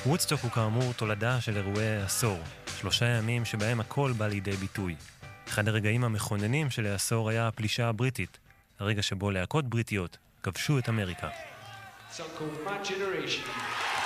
וודסטוק הוא כאמור תולדה של אירועי עשור, 3 ימים שבהם הכל בא לידי ביטוי. אחד הרגעים המכוננים של העשור היה הפלישה הבריטית, הרגע שבו להקות בריטיות כבשו את אמריקה. So called My Generation.